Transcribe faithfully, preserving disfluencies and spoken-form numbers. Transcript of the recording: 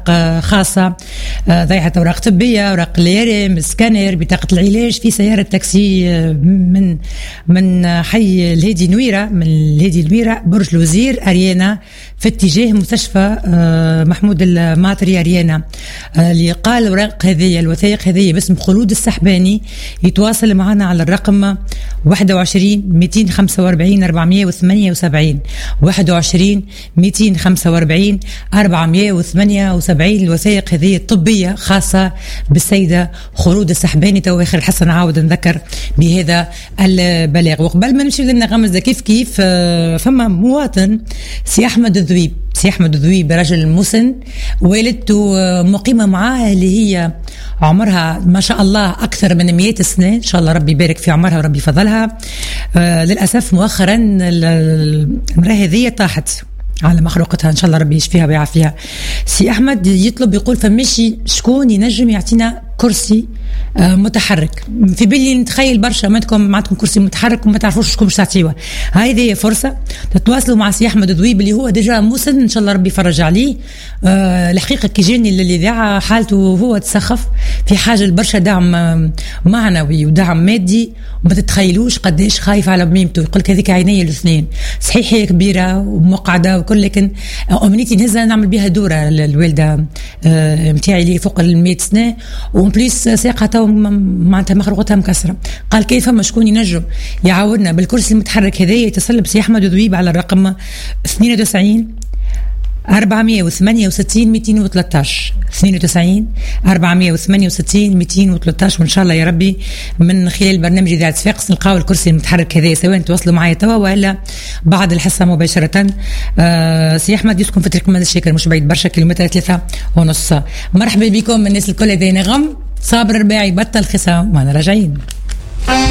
أوراق خاصة، ضيعة أوراق طبية، أوراق اليرم، سكانر، بطاقة العلاج في سيارة تاكسي من من حي الهادي نويرة، من الهادي نويرة برج الوزير أريانا في اتجاه مستشفى محمود الماطري أريانا. اللي قال الأوراق هذه الوثائق هذه باسم خلود السحباني يتواصل معنا على الرقم واحد وعشرين مئتين وخمسة وأربعين أربعمئة وثمانية وسبعين واحد وعشرين مئتين وخمسة وأربعين أربعمئة وثمانية وسبعين. الوثائق هذه الطبية خاصة بالسيدة خلود السحباني. تو آخر الحصة نعاود نذكر بهذا البلاغ. وقبل ما نمشي لنا غمزة كيف كيف فما مواطن سي أحمد الذويب، سي أحمد الذويب رجل مسن، والدته مقيمة معاه اللي هي عمرها ما شاء الله أكثر من مئة سنة، إن شاء الله ربي يبارك في عمرها وربي فضلها. آه للأسف مؤخرا المرأة هذه طاحت على مخلوقتها، إن شاء الله ربي يشفيها ويعافيها. سي أحمد يطلب يقول فمشي شكون ينجم يعطينا كرسي آه متحرك. في بالي نتخيل برشا منكم معكم كرسي متحرك وما تعرفوش شكون باش تعطيوه. هذه فرصة تتواصلوا مع سي أحمد الذويب اللي هو ديجا مسن، إن شاء الله ربي يفرج عليه. آه الحقيقة كي جاني الإذاعة حالته وهو تسخف في حاجة لبرشا دعم معنوي ودعم مادي، وما تتخيلوش قديش خايف على ميمته. يقول لك هذيك عيني الاثنين صحيح هي كبيرة ومقعدة وكل، لكن أمنيتي نهزها نعمل بها دورة. الوالدة آه متاعي اللي فوق المئة سنة ومبليس ساقها معناتها مخلوقتها مكسرة. قال كيف ما شكون ينجم يعاوننا بالكرسي المتحرك هذا يتصل بسي أحمد الذويب على الرقم اثنين وتسعين أربعمئة وثمانية وستين مئتين وثلاثة عشر اثنين وتسعين أربعمئة وثمانية وستين مئتين وثلاثة عشر. وإن شاء الله يا ربي من خلال برنامج إذاعة صفاقس نلقاو الكرسي المتحرك هذا، سواء تواصلوا معي توا ولا بعد الحصة مباشرة. آه سي أحمد يسكن في تركمان الشاكر، مش بعيد برشا، كيلومتر ثلاثة ونص. مرحبا بكم الناس الكل. هذا نغم صابر الرباعي بطل خصام وانا راجعين.